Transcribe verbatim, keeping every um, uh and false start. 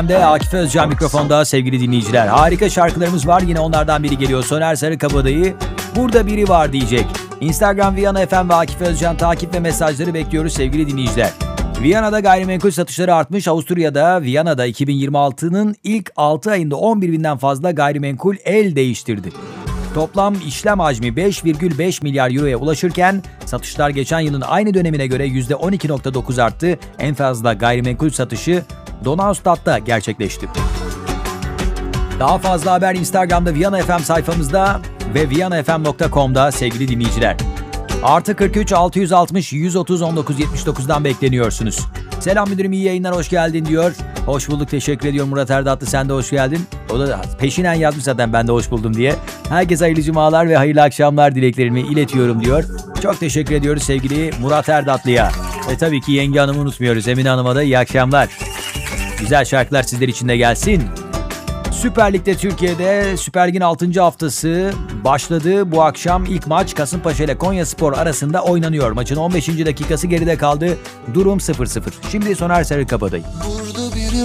De Akif Özcan mikrofonda sevgili dinleyiciler. Harika şarkılarımız var. Yine onlardan biri geliyor. Soner Sarıkabadayı burada biri var diyecek. Instagram Viyana F M ve Akif Özcan takip ve mesajları bekliyoruz sevgili dinleyiciler. Viyana'da gayrimenkul satışları artmış. Avusturya'da Viyana'da iki bin yirmi altının ilk altı ayında on bir binden fazla gayrimenkul el değiştirdi. Toplam işlem hacmi beş virgül beş milyar euroya ulaşırken satışlar geçen yılın aynı dönemine göre yüzde on iki virgül dokuz arttı. En fazla gayrimenkul satışı Donaustadt'ta gerçekleşti. Daha fazla haber Instagram'da Viyana F M sayfamızda ve viyana f m nokta com'da sevgili dinleyiciler. Artı kırk üç altı yüz altmış yüz otuz on dokuz yetmiş dokuzdan bekleniyorsunuz. Selam müdürüm, iyi yayınlar, hoş geldin diyor. Hoş bulduk, teşekkür ediyorum Murat Erdatlı, sen de hoş geldin. O da peşinen yazmış zaten ben de hoş buldum diye. Herkese hayırlı cumalar ve hayırlı akşamlar dileklerimi iletiyorum diyor. Çok teşekkür ediyoruz sevgili Murat Erdatlı'ya. Ve tabii ki yenge hanımı unutmuyoruz. Emine Hanım'a da iyi akşamlar. Güzel şarkılar sizler için de gelsin. Süper Lig'de Türkiye'de Süper Lig'in altıncı haftası başladı. Bu akşam ilk maç Kasımpaşa ile Konyaspor arasında oynanıyor. Maçın on beşinci dakikası geride kaldı. Durum sıfır sıfır. Şimdi Soner Sarıkabadayı.